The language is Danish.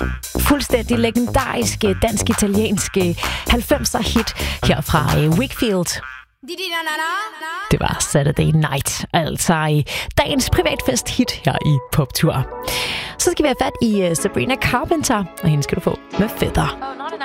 fuldstændig legendariske dansk-italienske 90'er hit her fra Wakefield. Det var Saturday Night, altså dagens privatfest hit her i Poptur. Så skal vi have fat i Sabrina Carpenter, og hende skal du få med Feather.